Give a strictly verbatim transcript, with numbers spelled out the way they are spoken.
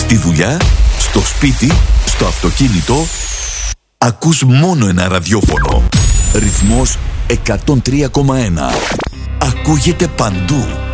Στη δουλειά, στο σπίτι, στο αυτοκίνητο, ακούς μόνο ένα ραδιόφωνο. Ρυθμός εκατόν τρία κόμμα ένα. Ακούγεται παντού.